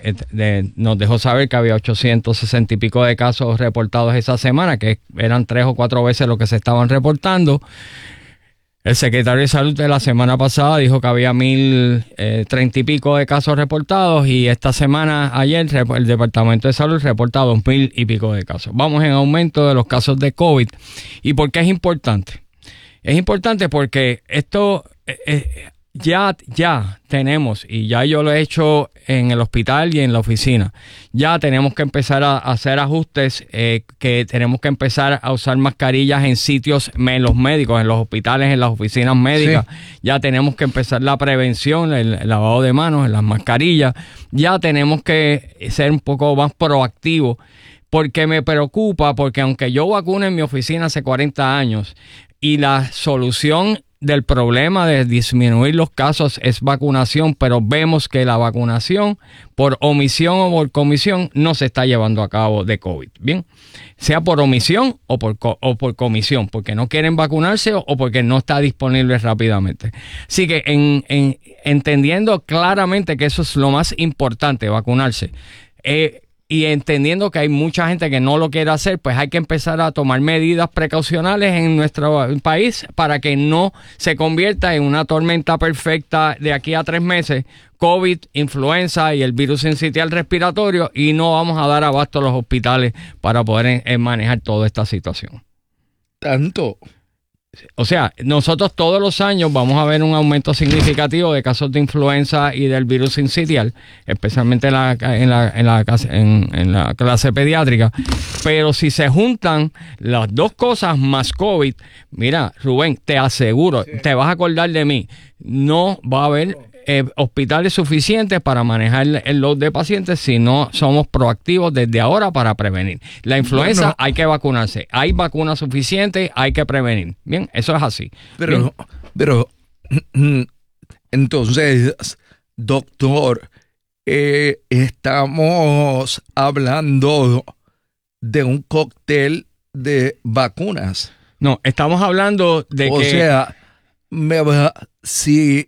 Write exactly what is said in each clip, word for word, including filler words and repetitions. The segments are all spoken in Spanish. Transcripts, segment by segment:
de, de, nos dejó saber que había ochocientos sesenta y pico de casos reportados esa semana, que eran tres o cuatro veces lo que se estaban reportando. El secretario de Salud de la semana pasada dijo que había mil treinta y pico de casos reportados, y esta semana, ayer, el Departamento de Salud reporta dos mil y pico de casos. Vamos en aumento de los casos de COVID. ¿Y por qué es importante? Es importante porque esto eh, ya, ya tenemos, y ya yo lo he hecho en el hospital y en la oficina, ya tenemos que empezar a hacer ajustes, eh, que tenemos que empezar a usar mascarillas en sitios, en los médicos, en los hospitales, en las oficinas médicas. Sí. Ya tenemos que empezar la prevención, el, el lavado de manos, en las mascarillas. Ya tenemos que ser un poco más proactivos, porque me preocupa, porque aunque yo vacuno en mi oficina hace cuarenta años, y la solución del problema de disminuir los casos es vacunación, pero vemos que la vacunación, por omisión o por comisión, no se está llevando a cabo de COVID. Bien, sea por omisión o por, o por comisión, porque no quieren vacunarse o, o porque no está disponible rápidamente. Así que en, en, entendiendo claramente que eso es lo más importante, vacunarse, eh, y entendiendo que hay mucha gente que no lo quiere hacer, pues hay que empezar a tomar medidas precaucionales en nuestro país para que no se convierta en una tormenta perfecta de aquí a tres meses, COVID, influenza y el virus sincitial respiratorio, y no vamos a dar abasto a los hospitales para poder eh, manejar toda esta situación. Tanto. O sea, nosotros todos los años vamos a ver un aumento significativo de casos de influenza y del virus sincitial, especialmente en la, en la, en la, en, en la clase pediátrica. Pero si se juntan las dos cosas más COVID, mira, Rubén, te aseguro, sí. te vas a acordar de mí, no va a haber Eh, hospitales suficientes para manejar el, el load de pacientes si no somos proactivos desde ahora para prevenir. La influenza, bueno, hay que vacunarse. Hay vacunas suficientes, hay que prevenir. Bien, eso es así. Pero, Bien. pero entonces, doctor, eh, estamos hablando de un cóctel de vacunas. No, estamos hablando de o que... O sea, me va, si...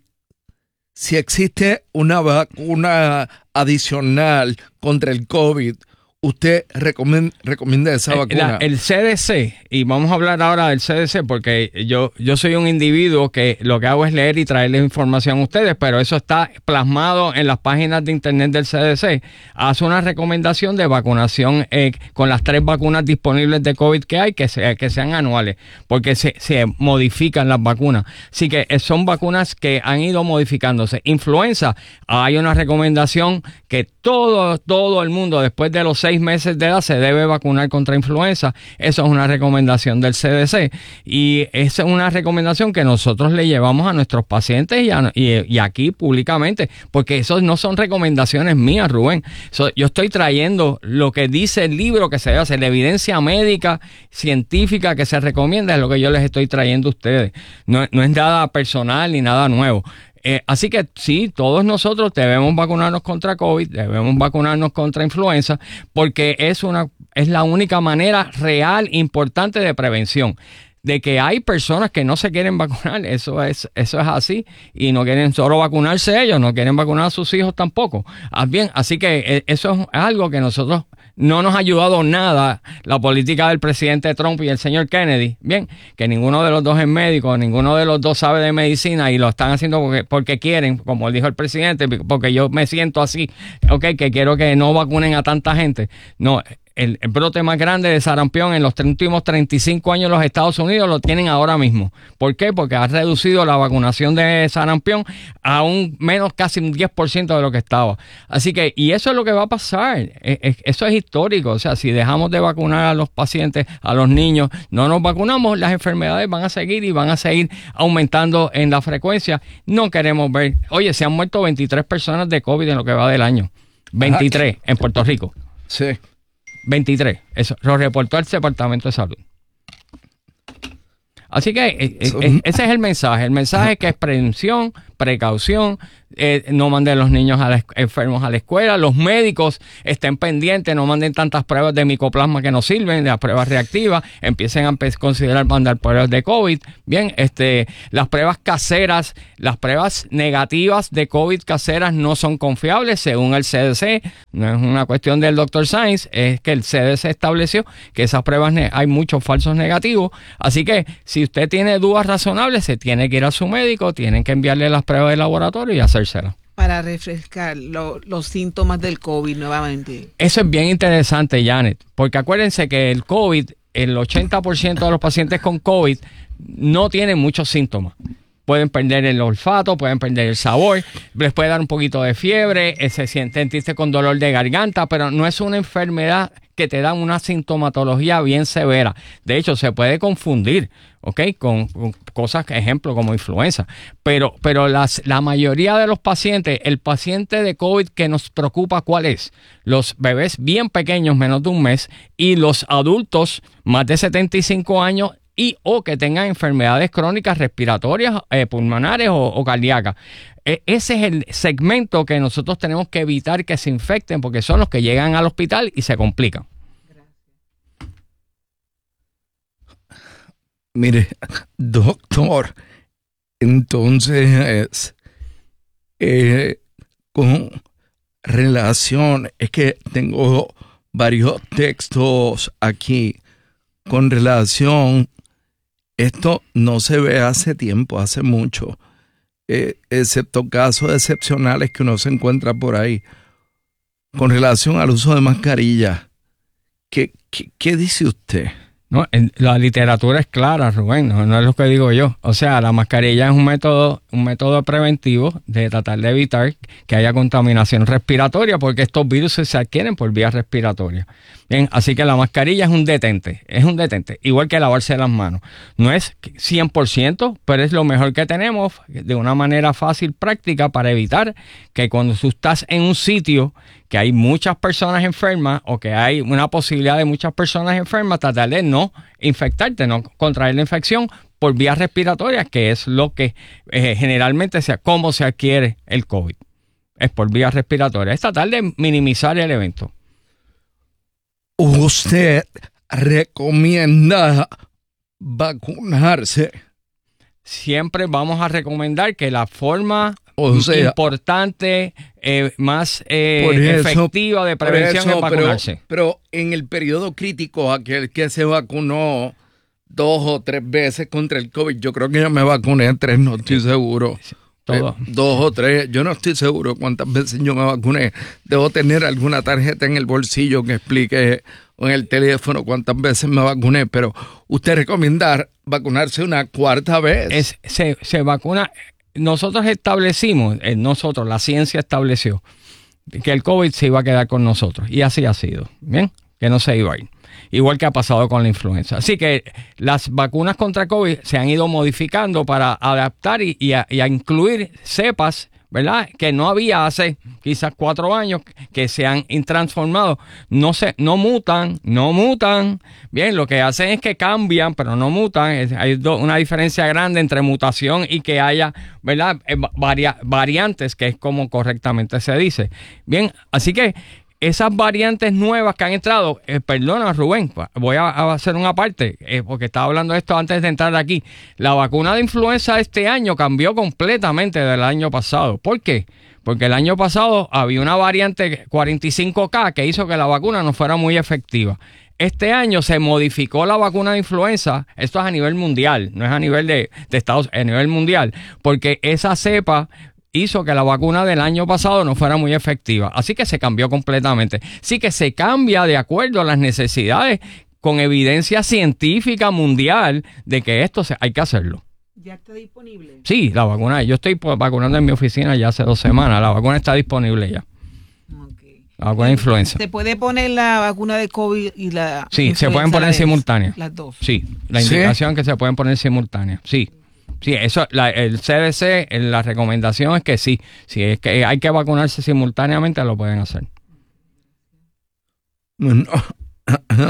Si existe una vacuna adicional contra el COVID, ¿usted recomienda, recomienda esa vacuna? La, el C D C, y vamos a hablar ahora del C D C porque yo, yo soy un individuo que lo que hago es leer y traerles información a ustedes, pero eso está plasmado en las páginas de internet del C D C. Hace una recomendación de vacunación eh, con las tres vacunas disponibles de COVID que hay, que, se, que sean anuales, porque se, se modifican las vacunas. Así que son vacunas que han ido modificándose. Influenza, hay una recomendación que todo, todo el mundo después de los seis meses de edad se debe vacunar contra influenza. Eso es una recomendación del C D C, y esa es una recomendación que nosotros le llevamos a nuestros pacientes y, a, y, y aquí públicamente, porque eso no son recomendaciones mías, Rubén. So, yo estoy trayendo lo que dice el libro que se debe hacer, la evidencia médica, científica que se recomienda, es lo que yo les estoy trayendo a ustedes. No, no es nada personal ni nada nuevo. Eh, así que sí, todos nosotros debemos vacunarnos contra COVID, debemos vacunarnos contra influenza, porque es una es la única manera real, importante de prevención. De que hay personas que no se quieren vacunar, eso es eso es así, y no quieren solo vacunarse ellos, no quieren vacunar a sus hijos tampoco. Bien, así que eh, eso es algo que nosotros no nos ha ayudado nada, la política del presidente Trump y el señor Kennedy. Bien, que ninguno de los dos es médico, ninguno de los dos sabe de medicina y lo están haciendo porque, porque quieren, como dijo el presidente, porque yo me siento así, ok, que quiero que no vacunen a tanta gente. No, El, el brote más grande de sarampión en los últimos treinta y cinco años en los Estados Unidos lo tienen ahora mismo. ¿Por qué? Porque ha reducido la vacunación de sarampión a un menos casi un diez por ciento de lo que estaba. Así que, y eso es lo que va a pasar. Es, es, eso es histórico. O sea, si dejamos de vacunar a los pacientes, a los niños, no nos vacunamos, las enfermedades van a seguir y van a seguir aumentando en la frecuencia. No queremos ver. Oye, se han muerto veintitrés personas de COVID en lo que va del año. veintitrés en Puerto Rico. Sí. veintitrés, eso lo reportó el Departamento de Salud. Así que eh, eh, ese es el mensaje. El mensaje es que es prevención, precaución, eh, no manden los niños a la, enfermos a la escuela, los médicos estén pendientes, no manden tantas pruebas de micoplasma que no sirven, de las pruebas reactivas, empiecen a considerar mandar pruebas de COVID. Bien, este, las pruebas caseras, las pruebas negativas de COVID caseras no son confiables según el C D C, no es una cuestión del doctor Sainz, es que el C D C estableció que esas pruebas hay muchos falsos negativos, así que si usted tiene dudas razonables, se tiene que ir a su médico, tienen que enviarle las pruebas de laboratorio y hacérselas. Para refrescar lo, los síntomas del COVID nuevamente. Eso es bien interesante, Janet, porque acuérdense que el COVID, el ochenta por ciento de los pacientes con COVID no tienen muchos síntomas. Pueden perder el olfato, pueden perder el sabor, les puede dar un poquito de fiebre, se sienten tristes con dolor de garganta, pero no es una enfermedad que te da una sintomatología bien severa. De hecho, se puede confundir, ¿ok? Con, con cosas, ejemplo, como influenza. Pero, pero las, la mayoría de los pacientes, el paciente de COVID que nos preocupa, ¿cuál es? Los bebés bien pequeños, menos de un mes, y los adultos más de setenta y cinco años, y o que tengan enfermedades crónicas respiratorias, eh, pulmonares o, o cardíacas. E- ese es el segmento que nosotros tenemos que evitar que se infecten porque son los que llegan al hospital y se complican. Mire, doctor, entonces, eh, con relación, es que tengo varios textos aquí con relación. Esto no se ve hace tiempo, hace mucho, eh, excepto casos excepcionales que uno se encuentra por ahí. Con relación al uso de mascarilla, ¿qué, qué, qué dice usted? No, la literatura es clara, Rubén, no, no es lo que digo yo. O sea, la mascarilla es un método, un método preventivo de tratar de evitar que haya contaminación respiratoria porque estos virus se adquieren por vías respiratorias. Bien, así que la mascarilla es un detente, es un detente, igual que lavarse las manos. No es cien por ciento, pero es lo mejor que tenemos de una manera fácil, práctica, para evitar que cuando tú estás en un sitio que hay muchas personas enfermas o que hay una posibilidad de muchas personas enfermas, tratar de no infectarte, no contraer la infección por vías respiratorias, que es lo que eh, generalmente sea cómo se adquiere el COVID. Es por vías respiratorias. Es tratar de minimizar el evento. ¿Usted recomienda vacunarse? Siempre vamos a recomendar que la forma o sea, importante, eh, más eh, eso, efectiva de prevención eso, es vacunarse. Pero, pero en el periodo crítico, aquel que se vacunó dos o tres veces contra el COVID, yo creo que yo me vacuné tres, no estoy seguro. Todo. Eh, dos o tres, yo no estoy seguro cuántas veces yo me vacuné. Debo tener alguna tarjeta en el bolsillo que explique o en el teléfono cuántas veces me vacuné, pero usted recomienda vacunarse una cuarta vez. Es, se, se vacuna. Nosotros establecimos, eh, nosotros, la ciencia estableció que el COVID se iba a quedar con nosotros y así ha sido, ¿bien? Que no se iba a ir. Igual que ha pasado con la influenza. Así que las vacunas contra COVID se han ido modificando para adaptar y, y, a, y a incluir cepas, ¿verdad? Que no había hace quizás cuatro años, que se han transformado. No se, no mutan, no mutan. Bien, lo que hacen es que cambian, pero no mutan. Es, hay do, una diferencia grande entre mutación y que haya, ¿verdad? Eh, varia, variantes, que es como correctamente se dice. Bien, así que esas variantes nuevas que han entrado, eh, perdona Rubén, voy a, a hacer una parte, eh, porque estaba hablando de esto antes de entrar aquí. La vacuna de influenza de este año cambió completamente del año pasado. ¿Por qué? Porque el año pasado había una variante cuarenta y cinco K que hizo que la vacuna no fuera muy efectiva. Este año se modificó la vacuna de influenza, esto es a nivel mundial, no es a nivel de, de Estados Unidos, a nivel mundial, porque esa cepa hizo que la vacuna del año pasado no fuera muy efectiva. Así que se cambió completamente. Así que se cambia de acuerdo a las necesidades con evidencia científica mundial de que esto se, hay que hacerlo. ¿Ya está disponible? Sí, la vacuna. Yo estoy vacunando en mi oficina ya hace dos semanas. La vacuna está disponible ya. Okay. La vacuna de influenza. ¿Se puede poner la vacuna de COVID y la Sí, se pueden poner simultáneas. Las dos. Sí, la indicación ¿Sí? que se pueden poner simultáneas. Sí. Sí, eso, la, el C D C, la recomendación es que sí, si es que hay que vacunarse simultáneamente, lo pueden hacer. Bueno,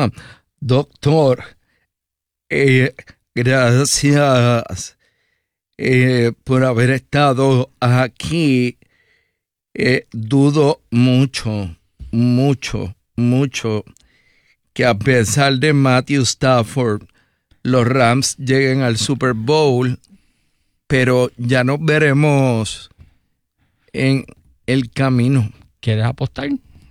doctor, eh, gracias. eh, por haber estado aquí. Eh, dudo mucho, mucho, mucho que a pesar de Matthew Stafford, los Rams lleguen al Super Bowl, pero ya nos veremos en el camino. ¿Quieres apostar?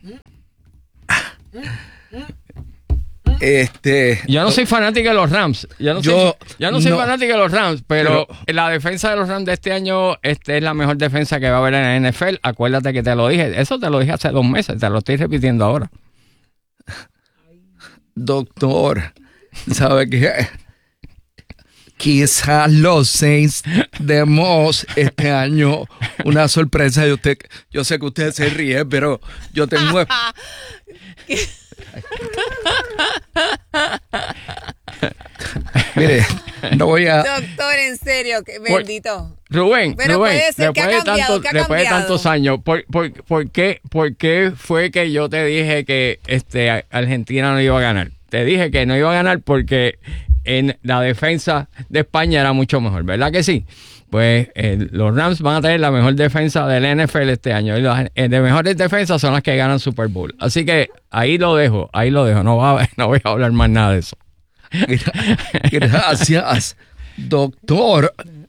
Este, yo no soy fanático de los Rams. Yo no yo, soy, yo no soy no, fanático de los Rams, pero, pero la defensa de los Rams de este año este, es la mejor defensa que va a haber en la N F L. Acuérdate que te lo dije. Eso te lo dije hace dos meses. Te lo estoy repitiendo ahora. Doctor, ¿sabe qué? Quizás los Saints demos este año una sorpresa. Yo, usted, yo sé que usted se ríe, pero yo tengo... Mire, no voy a... Doctor, en serio, que bendito. Rubén, Pero Rubén, puede ser, después, ¿qué ha de, cambiado? tanto, ¿Qué ha después de cambiado? tantos años, ¿por, por, por, qué, ¿por qué fue que yo te dije que este, Argentina no iba a ganar? Te dije que no iba a ganar porque en la defensa de España era mucho mejor, ¿verdad que sí? Pues eh, los Rams van a tener la mejor defensa del N F L este año. Y las eh, de mejores defensas son las que ganan Super Bowl. Así que ahí lo dejo, ahí lo dejo. No, va, no voy a hablar más nada de eso. Gracias, doctor.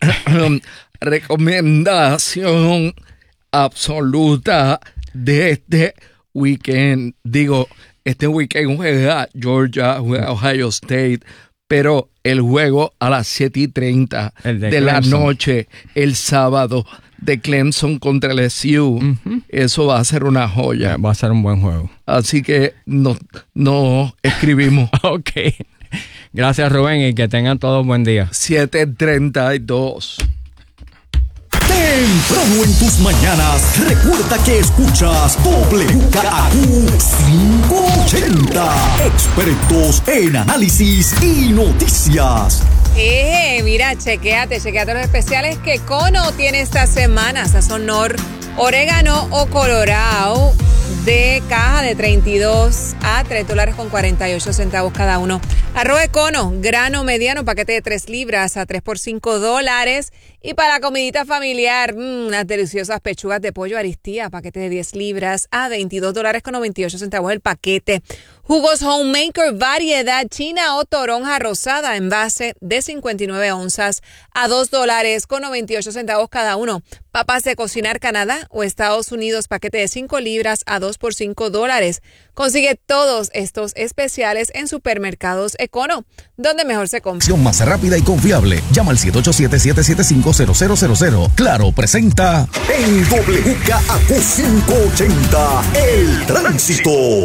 Recomendación absoluta de este weekend. Digo, este weekend juega Georgia, juega Ohio State, pero el juego a las siete y treinta de, de la noche, el sábado, de Clemson contra L S U. Uh-huh. Eso va a ser una joya. Va a ser un buen juego. Así que no, no escribimos. Ok. Gracias, Rubén, y que tengan todos buen día. siete treinta y dos. Temprano en tus mañanas, recuerda que escuchas W K A Q quinientos ochenta. Expertos en análisis y noticias. Eh, mira, chequéate, chequéate los especiales que Cono tiene esta semana. Sazonor, orégano o colorado de caja de treinta y dos a tres dólares con cuarenta y ocho centavos cada uno. Arroz de cono, grano mediano, paquete de tres libras a tres por cinco dólares. Y para la comidita familiar, mmm, unas deliciosas pechugas de pollo Aristía, paquete de diez libras a veintidós dólares con noventa y ocho centavos el paquete. Jugos Homemaker, variedad china o toronja rosada, envase de cincuenta y nueve onzas a dos dólares con noventa y ocho centavos cada uno. Papas de cocinar Canadá o Estados Unidos, paquete de cinco libras a dos por cinco dólares. Consigue todos estos especiales en supermercados Econo, donde mejor se compra. Más rápida y confiable. Llama al siete ocho siete, siete siete cinco, cero cero cero cero. Claro, presenta en W K A Q quinientos ochenta, El Tránsito.